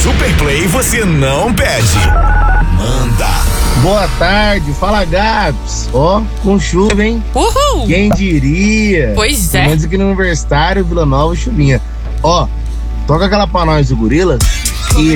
Super Play você não perde. Manda. Boa tarde, fala Gabs. Ó, com chuva, hein? Uhul! Quem diria? Pois é. Pelo menos aqui no Universitário, Vila Nova, chuvinha. Ó, toca aquela pra nós do Gorila.